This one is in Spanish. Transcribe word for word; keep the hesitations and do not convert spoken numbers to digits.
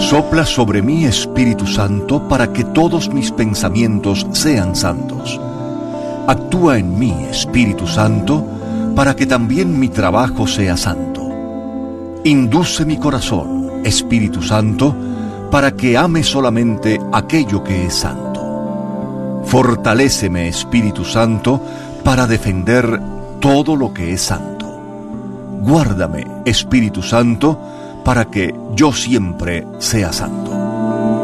Sopla sobre mí, Espíritu Santo, para que todos mis pensamientos sean santos. Actúa en mí, Espíritu Santo, para que también mi trabajo sea santo. Induce mi corazón, Espíritu Santo, para que ame solamente aquello que es santo. Fortaléceme, Espíritu Santo, para defender todo lo que es santo. Guárdame, Espíritu Santo, para que yo siempre sea santo.